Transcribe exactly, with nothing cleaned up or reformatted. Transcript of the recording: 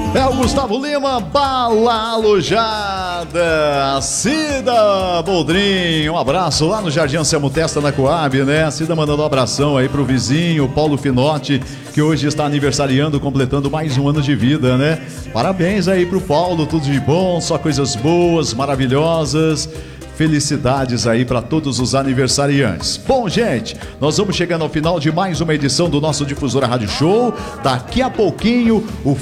É o Gustavo Lima, Bala Alojada, Cida Boldrin, um abraço lá no Jardim Anselmo Testa, na Coab, né? A Cida mandando um abração aí pro vizinho, Paulo Finotti, que hoje está aniversariando, completando mais um ano de vida, né? Parabéns aí pro Paulo, tudo de bom, só coisas boas, maravilhosas. Felicidades aí para todos os aniversariantes. Bom, gente, nós vamos chegando ao final de mais uma edição do nosso Difusora Rádio Show. Daqui a pouquinho, o